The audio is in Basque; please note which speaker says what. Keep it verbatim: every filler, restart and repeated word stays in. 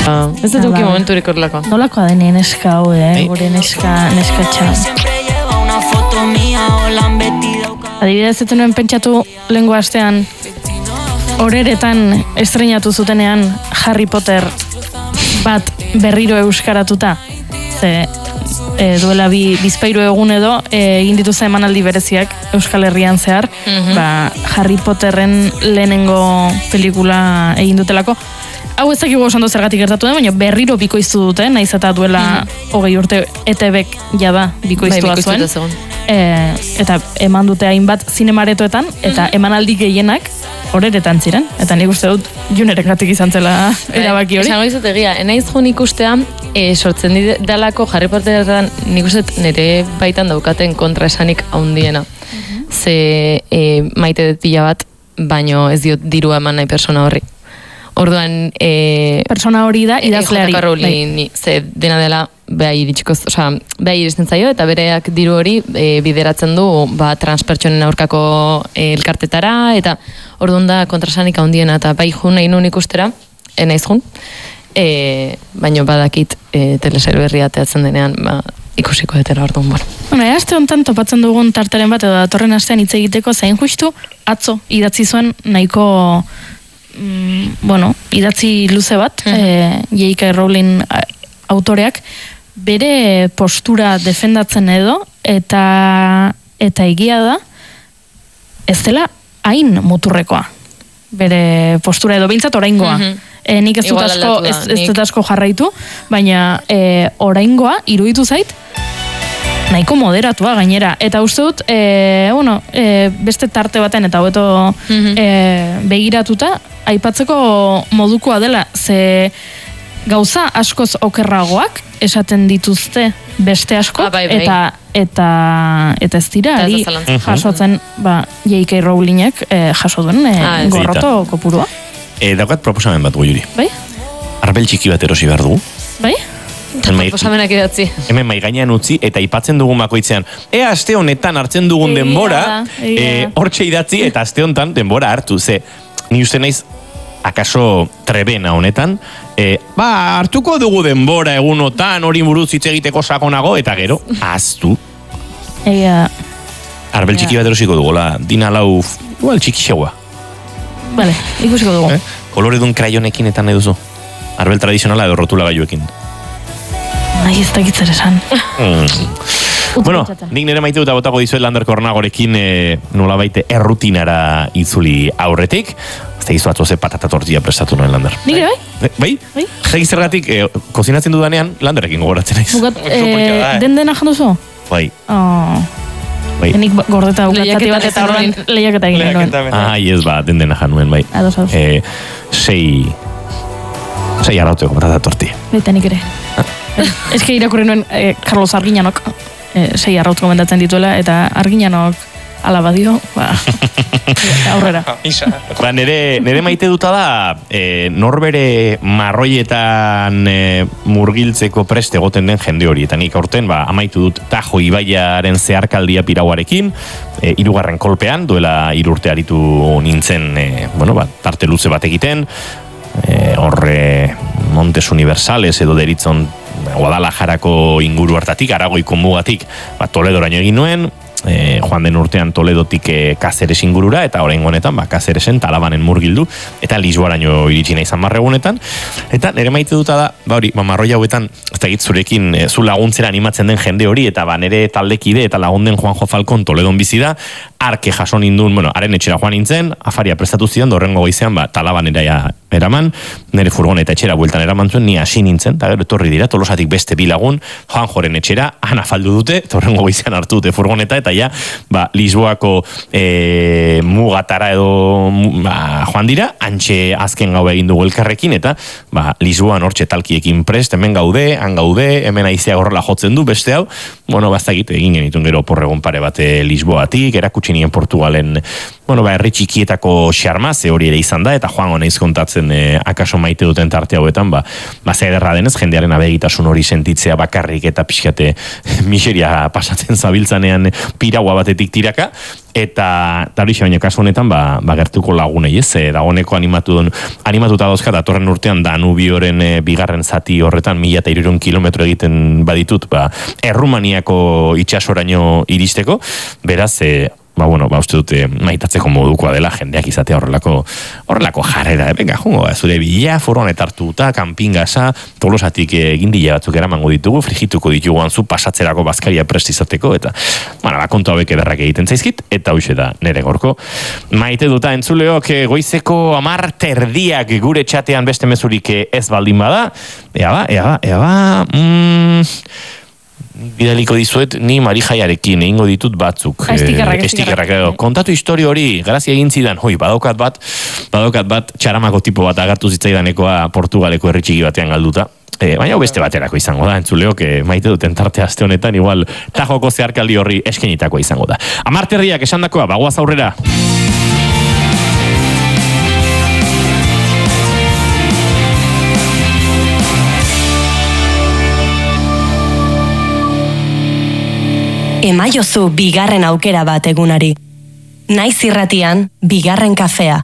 Speaker 1: Ez dut duki momenturik horrelako.
Speaker 2: Nolakoa den neska hau, eh? Gure neska, neska txan. Adibidez, ez nuen pentsatu lengo astean horeretan estreinatu zutenean Harry Potter bat berriro euskaratuta. Ze e, duela bi, bizpairu egun edo e, egin dituzte emanaldi bereziak Euskal Herrian zehar, mm-hmm. ba, Harry Potterren lehenengo pelikula egin dutelako. Hau ez dakigu oso ondo zergatik gertatu den, baina berriro bikoiztu dute, naiz eta duela mm-hmm. hogei urte E T Bek jada bikoiztua bai, zuen. E, eta eman dute hainbat zinemaretoetan, eta mm-hmm. emanaldi gehienak horeretan ziren, eta nik uste dut junerekatik izan zela erabaki hori.
Speaker 1: Esango izate egia, enaiz jun ikustea, e, sortzen didalako Harry Potterretan nik uste nire baitan daukaten kontraesanik haundiena. Mm-hmm. Ze e, maite dut pila bat, baino ez diot dirua eman nahi persona horri. Orduan, e,
Speaker 2: persona hori da idazleari.
Speaker 1: E, Rowling, ze dena dela beha iritsiko, osea, beha iristen zaio, eta bereak diru hori e, bideratzen du ba, transpertsonen aurkako e, elkartetara, eta orduan da kontrasanik handiena, eta bai jun nahi nun ikustera, enaiz jun, e, baino badakit e, telesail berria teatzen denean, ba, ikusiko detera orduan, bueno.
Speaker 2: Bueno, aste honetan topatzen dugun tartaren bat, edo datorren astean hitz egiteko, zain justu, atzo idatzi zuen nahiko... Mm, bueno, idatzi luze bat, mm. e, J K Rowling autoreak, bere postura defendatzen edo, eta eta egia da, ez dela hain muturrekoa. Bere postura edo bintzat oraingoa. Mm-hmm. E, nik ez dut asko, ez, ez dut asko jarraitu, baina e, oraingoa iruditu zait, nahiko moderatua gainera, eta uste dut e, bueno, e, beste tarte baten eta hobeto mm-hmm. e, begiratuta aipatzeko modukoa dela, ze gauza askoz okerragoak esaten dituzte beste asko,
Speaker 1: ah, bai, bai.
Speaker 2: eta eta eta ez dira ari jasotzen ba, J K Rowlingek e, jaso duen e, ah, gorroto kopurua.
Speaker 3: E, daukat proposamen bat goiuri.
Speaker 2: Bai?
Speaker 3: Arbel txiki bat erosi behar dugu.
Speaker 2: Bai?
Speaker 1: Proposamenak idatzi.
Speaker 3: Hemen mai gainean utzi eta aipatzen dugun bakoitzean. Ea aste honetan hartzen dugun egia, denbora, hortxe e, idatzi eta aste honetan denbora hartu. Ze, ni uste naiz, akaso trebena honetan, e, ba, hartuko dugu denbora egunotan, hori buruz hitz egiteko sakonago, eta gero, aztu.
Speaker 2: Egia.
Speaker 3: Arbel txiki bat erosiko dugu, la, dina lau, igual txiki xegoa.
Speaker 2: Vale, ikusiko dugu.
Speaker 3: Eh? Koloredun kraionekin eta nahi duzu. Arbel tradizionala edo rotula gaiuekin.
Speaker 2: Ai, ez dakitzer esan.
Speaker 3: Mm. Bueno, nik nire maite dut botako dizuet Lander Kornagorekin e, nola baite errutinara itzuli aurretik. Ez tegizu atzo ze patata tortilla prestatu noen Lander.
Speaker 2: Nik ere
Speaker 3: bai? Bai? Bai? Zegi zergatik, e, kozinatzen dudanean Landerekin gogoratzen naiz.
Speaker 2: Bukat, e, den dena janduzu?
Speaker 3: Bai.
Speaker 2: Oh. Bai. Enik gordeta bukatzati bat eta horren lehiaketa egin nuen.
Speaker 3: Ai, ez ba, den dena januen, bai.
Speaker 2: Ados, ados.
Speaker 3: E, sei... Sei arauteko patata tortilla.
Speaker 2: Baita nik ere. Ez que irakurri nuen eh, Carlos Arginanok eh, sei arraut komendatzen dituela, eta Arginanok alaba dio, ba, aurrera.
Speaker 3: Ba, nere, nere maite duta da, e, norbere marroietan e, murgiltzeko preste egoten den jende hori. Eta nik aurten, ba, amaitu dut Tajo ibaiaren zeharkaldia pirauarekin, e, irugarren kolpean, duela irurte aritu nintzen, e, bueno, ba, tarte luze bat egiten, e, horre Montes Universales edo deritzon Guadalajarako inguru hartatik, Aragoiko mugatik, ba, Toledoraino egin nuen, e, joan den urtean Toledotik e, Kazeres ingurura, eta oraingo honetan, ba, Kazeresen, Talabanen murgildu, eta Lisboaraino iritsi nahi izan marregunetan, eta nire maite duta da, ba hori, ba, marroi hauetan, ez da zurekin, e, zu laguntzera animatzen den jende hori, eta ba, nire taldekide eta lagunden Juanjo Falcon Toledon bizi da, arke jaso nindun, bueno, haren etxera joan nintzen, afaria prestatu zidan, dorrengo goizean, ba, Talabanera ja eraman, nire furgoneta etxera bueltan eraman zuen, ni hasi nintzen, eta gero etorri dira, Tolosatik beste bilagun, Juanjoren etxera, han afaldu dute, torrengo goizean hartu dute furgoneta, eta ja, ba, Lisboako e, mugatara edo ba, joan dira, antxe azken gau egin dugu elkarrekin, eta ba, Lisboan hortxe talkiekin prest, hemen gaude, han gaude, hemen aizea horrela jotzen du, beste hau, bueno, bastakit egin genitun gero porregun pare bate Lisboatik, erakutsi erakutsi nien Portugalen, bueno, ba, herri txikietako xarma, ze hori ere izan da, eta joango naiz kontatzen e, akaso maite duten tarte hauetan, ba, ba zederra denez, jendearen abegitasun hori sentitzea bakarrik eta pixkate miseria pasatzen zabiltzanean piraua batetik tiraka, eta hori baino kasu honetan ba, ba gertuko lagunei, ez? E, dagoeneko animatu animatuta dauzka datorren urtean Danubioren e, bigarren zati horretan mila eta hirurehun kilometro egiten baditut, ba Errumaniako itsasoraino iristeko, beraz e, ba, bueno, ba, uste dute maitatzeko modukoa dela jendeak izatea horrelako horrelako jarrera, e, venga, jungo, zure bila, furgonet hartuta, kanpingasa, tolosatik egin dila batzuk eramango ditugu, frigituko ditugu antzu pasatzerako bazkaria prest izateko, eta, bueno, ba, kontu hauek ederrak egiten zaizkit, eta hoxe da nere gorko. Maite duta entzuleok goizeko amar terdiak gure txatean beste mezurik ez baldin bada, ea ba, ea ba, ea ba, mm, bidaliko dizuet, ni Marijaiarekin egingo ditut batzuk.
Speaker 2: Estikerrak,
Speaker 3: eh, estikerrak. Kontatu historio hori, grazia egin zidan, hoi, badaukat bat, badaukat bat, txaramako tipo bat agartu zitzaidanekoa Portugaleko herri txiki batean galduta. E, baina beste baterako izango da, entzuleok, e, maite duten tarte aste honetan, igual, tajoko zeharkaldi horri eskenitako izango da. Amarterdiak esandakoa, bagoaz aurrera.
Speaker 4: Emaiozu bigarren aukera bat egunari. Naiz irratian, bigarren kafea.